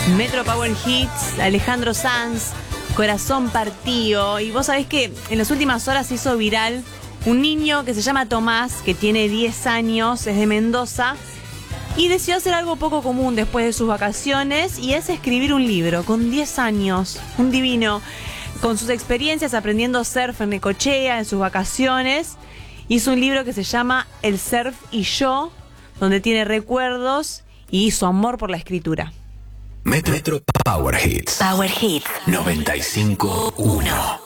Metro Power Hits, Alejandro Sanz, Corazón Partido. Y vos sabés que en las últimas horas se hizo viral un niño que se llama Tomás, que tiene 10 años, es de Mendoza, y decidió hacer algo poco común después de sus vacaciones, y es escribir un libro con 10 años, un divino, con sus experiencias aprendiendo surf en Necochea, en sus vacaciones. Hizo un libro que se llama El Surf y Yo, donde tiene recuerdos y su amor por la escritura. Metro Power Hits. Power Hits 95.1.